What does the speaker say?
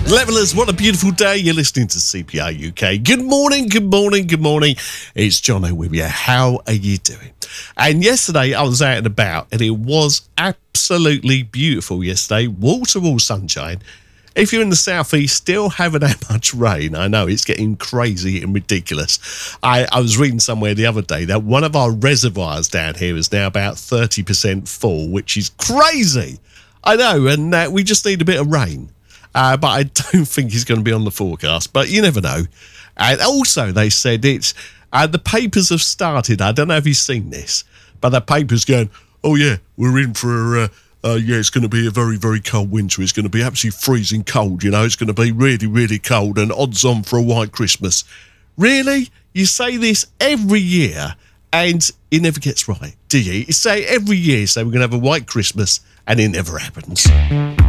Levellers, what a beautiful day. You're listening to CPR UK. Good morning, good morning, good morning. It's Jono with you. How are you doing? And yesterday I was out and about and it was absolutely beautiful yesterday. Wall-to-wall sunshine. If you're in the southeast, still haven't had much rain. I know, it's getting crazy and ridiculous. I was reading somewhere the other day that one of our reservoirs down here is now about 30% full, which is crazy. I know, and we just need a bit of rain. But I don't think it's going to be on the forecast, but you never know. And also, they said it's the papers have started. I don't know if you've seen this, but the paper's going, oh yeah, we're in for it's going to be a very, very cold winter. It's going to be absolutely freezing cold. You know, it's going to be really, really cold and odds on for a white Christmas. Really? You say this every year and it never gets right, do you? You say every year, we're going to have a white Christmas and it never happens.